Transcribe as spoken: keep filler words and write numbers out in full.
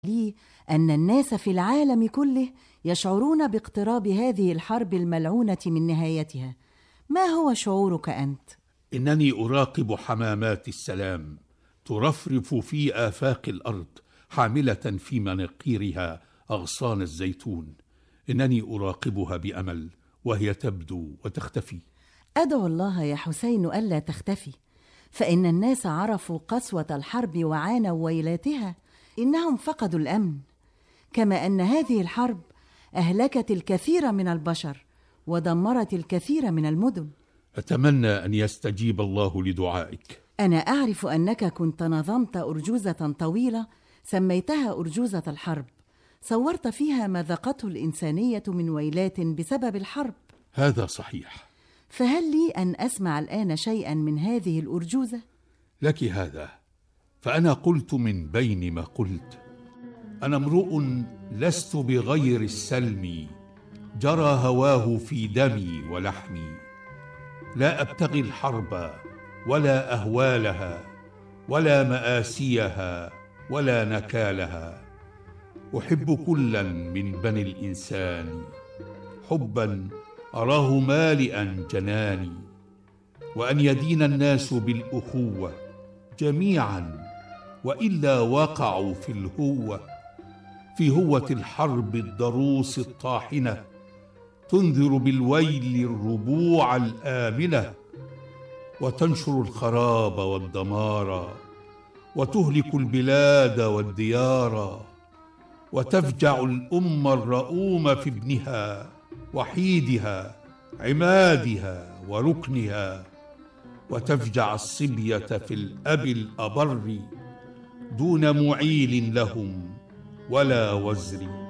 لي أن الناس في العالم كله يشعرون باقتراب هذه الحرب الملعونة من نهايتها. ما هو شعورك أنت؟ إنني أراقب حمامات السلام ترفرف في آفاق الأرض حاملة في مناقيرها أغصان الزيتون. إنني أراقبها بأمل وهي تبدو وتختفي. أدعو الله يا حسين ألا تختفي، فإن الناس عرفوا قسوة الحرب وعانوا ويلاتها. إنهم فقدوا الأمن، كما أن هذه الحرب أهلكت الكثير من البشر ودمرت الكثير من المدن. أتمنى أن يستجيب الله لدعائك. أنا أعرف أنك كنت نظمت أرجوزة طويلة سميتها أرجوزة الحرب، صورت فيها ما ذاقته الإنسانية من ويلات بسبب الحرب. هذا صحيح. فهل لي أن أسمع الآن شيئا من هذه الأرجوزة؟ لك هذا، فأنا قلت من بين ما قلت: أنا امرؤ لست بغير السلم، جرى هواه في دمي ولحمي. لا أبتغي الحرب ولا أهوالها ولا مآسيها ولا نكالها. أحب كلا من بني الإنسان حبا أراه مالئا جناني، وأن يدين الناس بالأخوة جميعا، وإلا وقعوا في الهوة، في هوة الحرب الضروس الطاحنة، تنذر بالويل الربوع الآمنة، وتنشر الخراب والدمار، وتهلك البلاد والديار، وتفجع الأمة الرؤوم في ابنها وحيدها عمادها وركنها، وتفجع الصبية في الأب الأبر دون معيل لهم ولا وزر.